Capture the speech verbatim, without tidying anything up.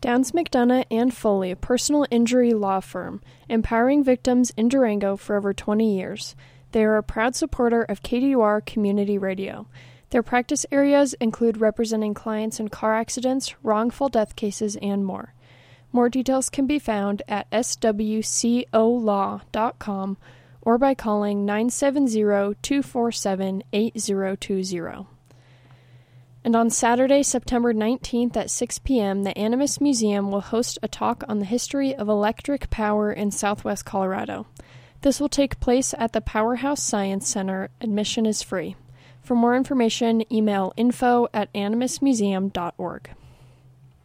Downs McDonough and Foley, personal injury law firm, empowering victims in Durango for over twenty years. They are a proud supporter of K D U R Community Radio. Their practice areas include representing clients in car accidents, wrongful death cases, and more. More details can be found at s w c o law dot com or by calling nine seven zero, two four seven, eight zero two zero. And on Saturday, September nineteenth at six p.m., the Animas Museum will host a talk on the history of electric power in southwest Colorado. This will take place at the Powerhouse Science Center. Admission is free. For more information, email info at animas museum dot org.